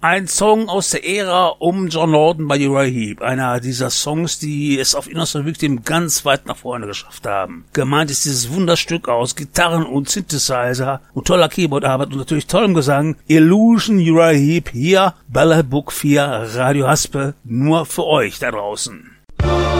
Ein Song aus der Ära um John Lydon bei Uriah Heep. Einer dieser Songs, die es auf Innocent Victim ganz weit nach vorne geschafft haben. Gemeint ist dieses Wunderstück aus Gitarren und Synthesizer und toller Keyboardarbeit und natürlich tollem Gesang. Illusion Uriah Heep hier, Bella Book 4, Radio Haspel, nur für euch da draußen.